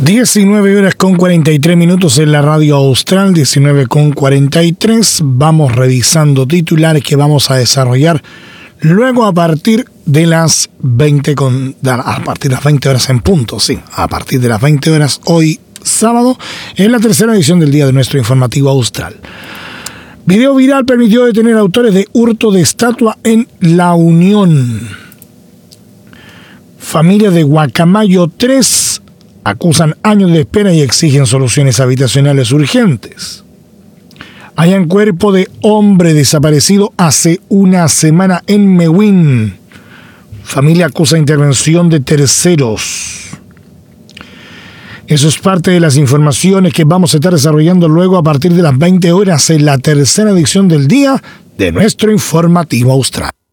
19 horas con 43 minutos en la radio austral, 19 con 43. Vamos revisando titulares que vamos a desarrollar luego a partir de las 20 horas en punto, sí, a partir de las 20 horas hoy sábado, en la tercera edición del día de nuestro informativo austral. Video viral permitió detener a autores de hurto de estatua en La Unión. Familia de Guacamayo 3 acusan años de espera y exigen soluciones habitacionales urgentes. Hallan cuerpo de hombre desaparecido hace una semana en Mewin. Familia acusa intervención de terceros. Eso es parte de las informaciones que vamos a estar desarrollando luego a partir de las 20 horas en la tercera edición del día de nuestro informativo austral.